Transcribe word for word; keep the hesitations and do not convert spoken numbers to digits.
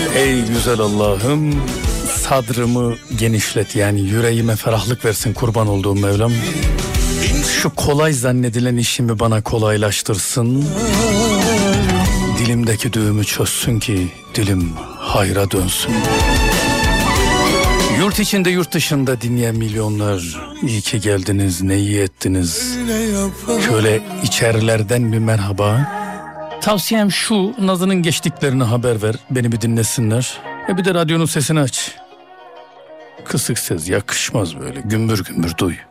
Ey güzel Allah'ım, sadrımı genişlet, yani yüreğime ferahlık versin kurban olduğum Mevlam. Şu kolay zannedilen işimi bana kolaylaştırsın. Dilimdeki düğümü çözsün ki dilim hayra dönsün. Yurt içinde yurt dışında dinleyen milyonlar, iyi ki geldiniz, ne iyi ettiniz. Şöyle içerilerden bir merhaba. Tavsiyem şu, Nazı'nın geçtiklerini haber ver, beni bir dinlesinler. E bir de radyonun sesini aç. Kısık ses yakışmaz böyle, gümbür gümbür duy.